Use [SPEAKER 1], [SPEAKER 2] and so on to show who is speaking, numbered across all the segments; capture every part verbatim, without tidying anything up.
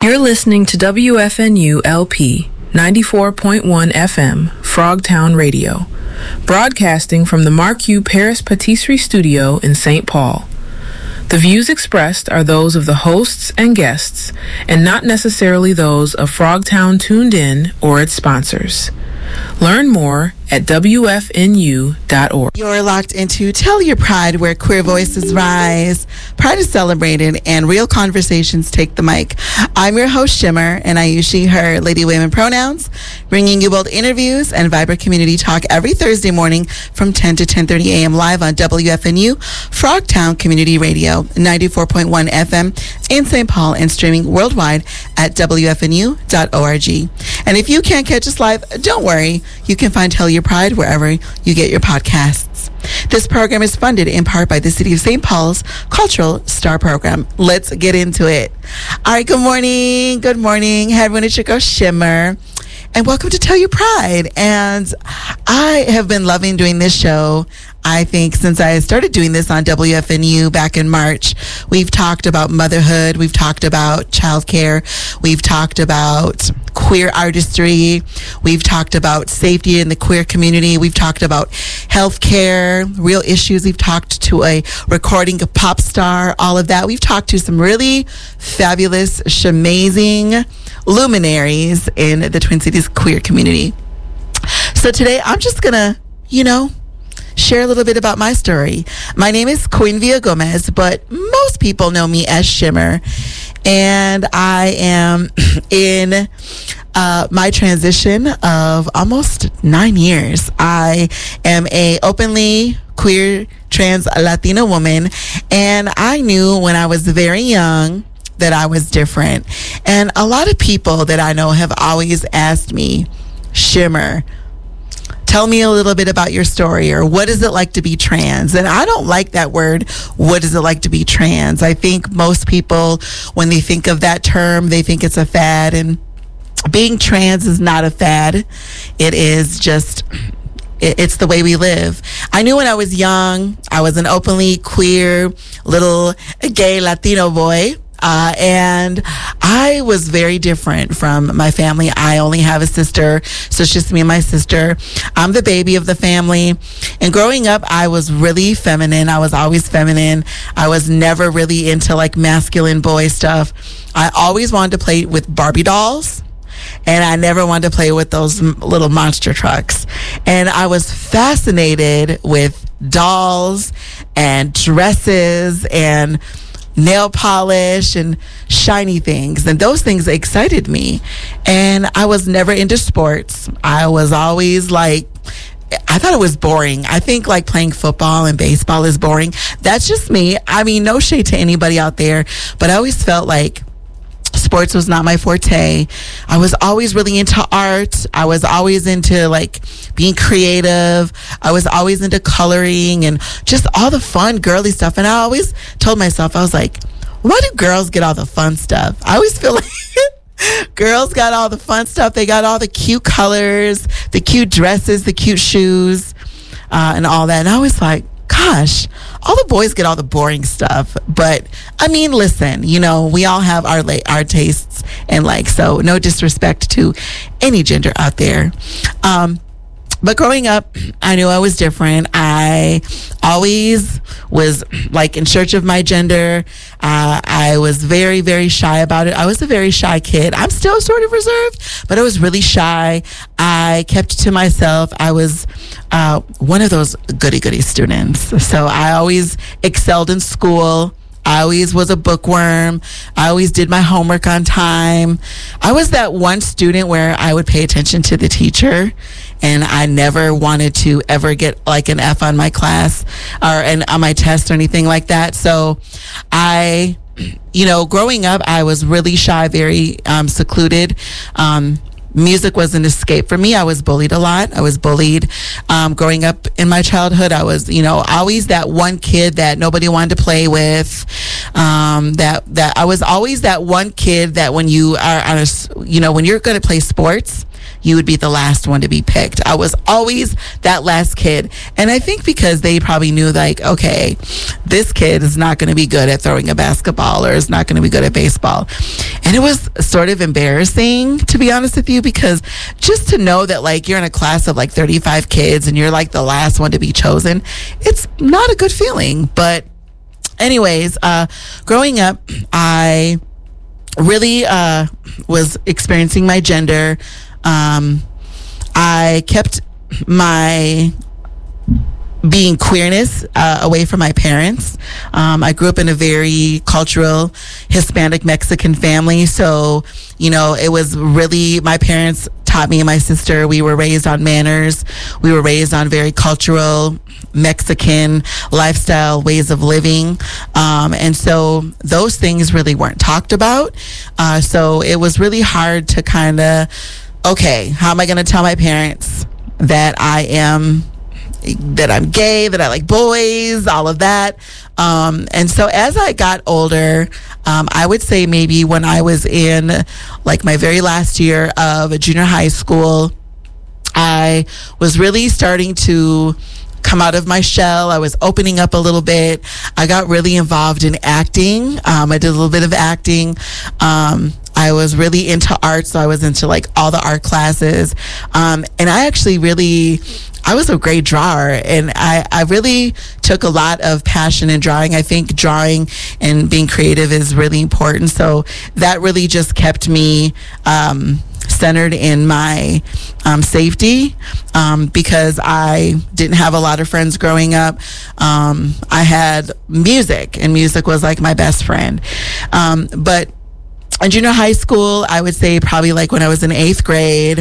[SPEAKER 1] You're listening to W F N U L P ninety-four point one F M, Frogtown Radio, broadcasting from the Marquis Paris Patisserie Studio in Saint Paul. The views expressed are those of the hosts and guests, and not necessarily those of Frogtown Tuned In or its sponsors. Learn more at W F N U dot org.
[SPEAKER 2] You're locked into Tell Your Pride, where queer voices rise, pride is celebrated, and real conversations take the mic. I'm your host, Shimmer, and I use she, her, lady, women pronouns, bringing you bold interviews and vibrant community talk every Thursday morning from ten to ten thirty a.m. live on W F N U, Frogtown Community Radio, ninety-four point one F M in Saint Paul, and streaming worldwide at W F N U dot org. And if you can't catch us live, don't worry. You can find Tell Your Pride wherever you get your podcasts. This program is funded in part by the City of Saint Paul's Cultural Star Program. Let's get into it. All right, good morning. Good morning. Hey, everyone, it's your girl Shimmer. And welcome to Tell Your Pride. And I have been loving doing this show. I think since I started doing this on W F N U back in March, we've talked about motherhood. We've talked about childcare. We've talked about queer artistry. We've talked about safety in the queer community. We've talked about healthcare, real issues. We've talked to a recording a pop star, all of that. We've talked to some really fabulous, amazing luminaries in the Twin Cities queer community. So today I'm just gonna, you know, share a little bit about my story. My name is Queen Villa Gomez, but most people know me as Shimmer. And I am in uh, my transition of almost nine years. I am a openly queer trans Latina woman. And I knew when I was very young that I was different. And a lot of people that I know have always asked me, Shimmer, tell me a little bit about your story, or what is it like to be trans? And I don't like that word, what is it like to be trans? I think most people, when they think of that term, they think it's a fad, and being trans is not a fad. It is just, it's the way we live. I knew when I was young, I was an openly queer little gay Latino boy. Uh, and I was very different from my family. I only have a sister, so it's just me and my sister. I'm the baby of the family. And growing up, I was really feminine. I was always feminine. I was never really into like masculine boy stuff. I always wanted to play with Barbie dolls. And I never wanted to play with those m- little monster trucks. And I was fascinated with dolls and dresses and nail polish and shiny things, and those things excited me. And I was never into sports. I was always like, I thought it was boring. I think like playing football and baseball is boring. That's just me. I mean, no shade to anybody out there, but I always felt like sports was not my forte. I was always really into art. I was always into like being creative. I was always into coloring and just all the fun girly stuff. And I always told myself, I was like, why do girls get all the fun stuff? I always feel like girls got all the fun stuff. They got all the cute colors, the cute dresses, the cute shoes, uh, and all that. And I was like, gosh, all the boys get all the boring stuff. But I mean, listen, you know, we all have our la- our tastes and like, so no disrespect to any gender out there. Um, but growing up, I knew I was different. I always was like in search of my gender. Uh, I was very, very shy about it. I was a very shy kid. I'm still sort of reserved, but I was really shy. I kept to myself. I was uh, one of those goody-goody students. So I always excelled in school. I always was a bookworm. I always did my homework on time. I was that one student where I would pay attention to the teacher, and I never wanted to ever get like an F on my class or an, on my test or anything like that. So I, you know, growing up, I was really shy, very um, secluded. Um, Music was an escape for me. I was bullied a lot. I was bullied um, growing up in my childhood. I was, you know, always that one kid that nobody wanted to play with. Um, that that I was always that one kid that when you are on a, you know, when you're going to play sports, you would be the last one to be picked. I was always that last kid. And I think because they probably knew, like, okay, this kid is not going to be good at throwing a basketball or is not going to be good at baseball. And it was sort of embarrassing, to be honest with you, because just to know that like you're in a class of like thirty-five kids and you're like the last one to be chosen, it's not a good feeling. But anyways, uh, growing up, I really uh, was experiencing my gender. Um, I kept my being queerness uh, away from my parents. Um, I grew up in a very cultural Hispanic Mexican family. So, you know, it was really, my parents taught me and my sister, we were raised on manners. We were raised on very cultural Mexican lifestyle ways of living. Um, and so those things really weren't talked about. Uh, so it was really hard to kind of, okay, how am I going to tell my parents that I am that I'm gay, that I like boys, all of that. Um, and so as I got older, um, I would say maybe when I was in like my very last year of junior high school, I was really starting to come out of my shell. I was opening up a little bit. I got really involved in acting. Um, I did a little bit of acting. Um, I was really into art, so I was into like all the art classes. Um, and I actually really, I was a great drawer, and I, I really took a lot of passion in drawing. I think drawing and being creative is really important. So that really just kept me um, centered in my um, safety um, because I didn't have a lot of friends growing up. Um, I had music, and music was like my best friend. Um, but in junior high school, I would say probably like when I was in eighth grade,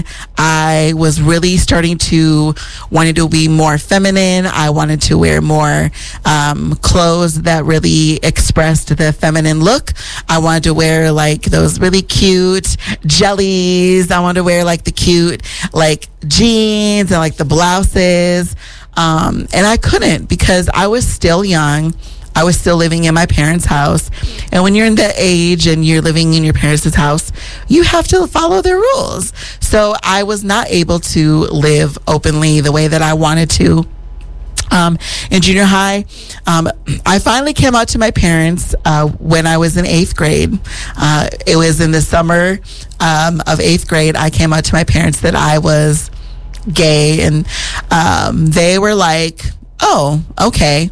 [SPEAKER 2] I was really starting to wanted to be more feminine. I wanted to wear more um, clothes that really expressed the feminine look. I wanted to wear like those really cute jellies. I wanted to wear like the cute like jeans and like the blouses. Um, and I couldn't because I was still young. I was still living in my parents' house. And when you're in that age and you're living in your parents' house, you have to follow their rules. So I was not able to live openly the way that I wanted to. Um, in junior high, um, I finally came out to my parents uh, when I was in eighth grade. Uh, it was in the summer um, of eighth grade. I came out to my parents that I was gay. And um, they were like, oh, okay.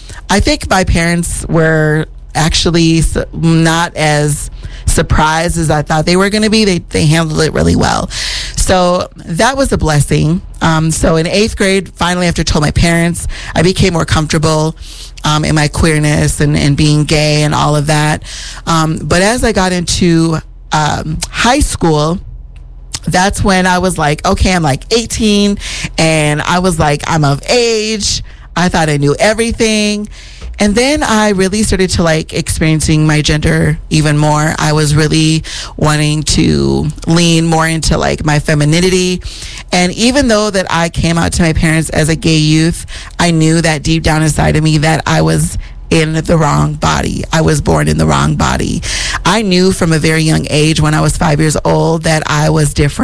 [SPEAKER 2] I think my parents were actually not as surprised as I thought they were going to be. They they handled it really well. So that was a blessing. Um, so in eighth grade, finally, after I told my parents, I became more comfortable um, in my queerness and, and being gay and all of that. Um, but as I got into um, high school, that's when I was like, okay, I'm like eighteen, and I was like, I'm of age. I thought I knew everything. And then I really started to like experiencing my gender even more. I was really wanting to lean more into like my femininity. And even though that I came out to my parents as a gay youth, I knew that deep down inside of me that I was in the wrong body. I was born in the wrong body. I knew from a very young age when I was five years old that I was different.